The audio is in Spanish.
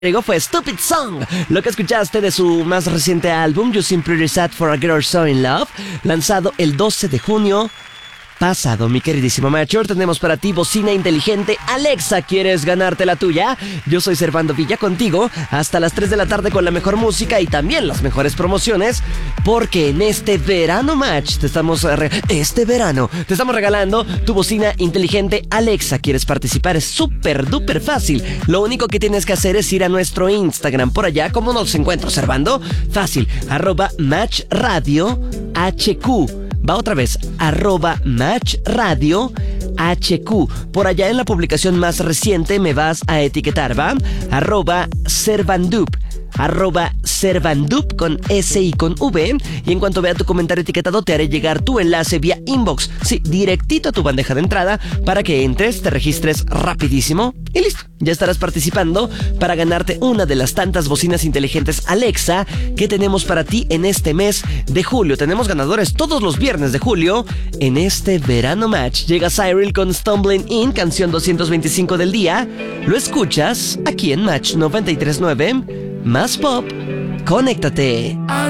Fue Stupid Song, lo que escuchaste de su más reciente álbum You Seem Pretty Sad for a Girl So In Love, lanzado el 12 de junio pasado. Mi queridísimo Macho, tenemos para ti bocina inteligente Alexa. ¿Quieres ganarte la tuya? Yo soy Servando Villa contigo hasta las 3 de la tarde con la mejor música y también las mejores promociones, porque en este verano Match te estamos regalando tu bocina inteligente Alexa. ¿Quieres participar? Es súper duper fácil. Lo único que tienes que hacer es ir a nuestro Instagram. Por allá, ¿cómo nos encuentro, Servando? Fácil, @MatchRadioHQ. Va otra vez, @MatchRadioHQ. Por allá en la publicación más reciente me vas a etiquetar, ¿va? @Servandup. @Servandup con S y con V. Y en cuanto vea tu comentario etiquetado, te haré llegar tu enlace vía inbox. Sí, directito a tu bandeja de entrada para que entres, te registres rapidísimo y listo. Ya estarás participando para ganarte una de las tantas bocinas inteligentes Alexa que tenemos para ti en este mes de julio. Tenemos ganadores todos los viernes de julio en este verano Match. Llega Cyril con Stumbling In, canción 225 del día. Lo escuchas aquí en Match 93.9. Más pop, conéctate.